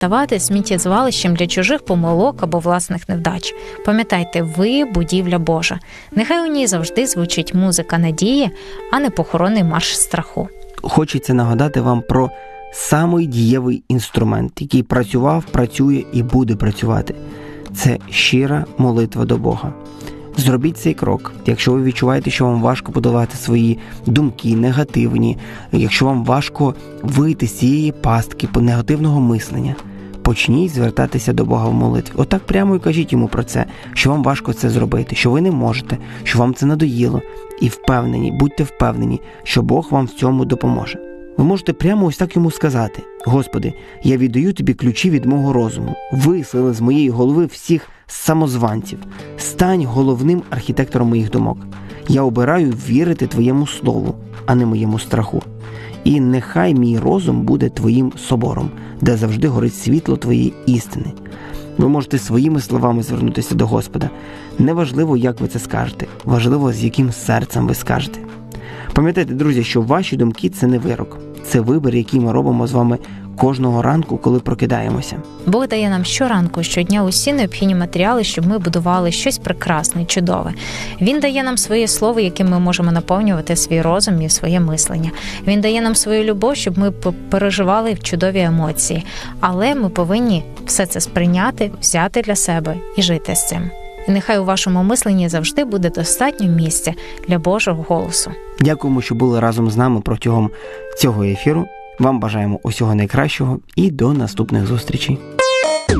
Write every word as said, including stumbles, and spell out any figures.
ставати сміттєзвалищем для чужих помилок або власних невдач. Пам'ятайте, ви – будівля Божа. Нехай у ній завжди звучить музика надії, а не похоронний марш страху. Хочеться нагадати вам про самий дієвий інструмент, який працював, працює і буде працювати. Це щира молитва до Бога. Зробіть цей крок. Якщо ви відчуваєте, що вам важко подолати свої думки негативні, якщо вам важко вийти з цієї пастки негативного мислення, почніть звертатися до Бога в молитві. Отак прямо і кажіть йому про це, що вам важко це зробити, що ви не можете, що вам це надоїло. І впевнені, будьте впевнені, що Бог вам в цьому допоможе. Ви можете прямо ось так йому сказати: «Господи, я віддаю тобі ключі від мого розуму. Вислали з моєї голови всіх самозванців. Стань головним архітектором моїх думок. Я обираю вірити твоєму слову, а не моєму страху. І нехай мій розум буде твоїм собором, де завжди горить світло твоєї істини». Ви можете своїми словами звернутися до Господа. Неважливо, як ви це скажете, важливо, з яким серцем ви скажете. Пам'ятайте, друзі, що ваші думки – це не вирок. Це вибір, який ми робимо з вами кожного ранку, коли прокидаємося. Бог дає нам щоранку, щодня усі необхідні матеріали, щоб ми будували щось прекрасне, чудове. Він дає нам своє слово, яким ми можемо наповнювати свій розум і своє мислення. Він дає нам свою любов, щоб ми переживали чудові емоції. Але ми повинні все це сприйняти, взяти для себе і жити з цим. І нехай у вашому мисленні завжди буде достатньо місця для Божого голосу. Дякуємо, що були разом з нами протягом цього ефіру. Вам бажаємо усього найкращого і до наступних зустрічей.